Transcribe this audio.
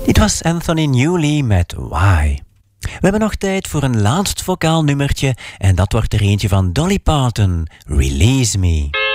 Dit was Anthony Newley met Why. We hebben nog tijd voor een laatst vocaal nummertje en dat wordt er eentje van Dolly Parton, Release Me.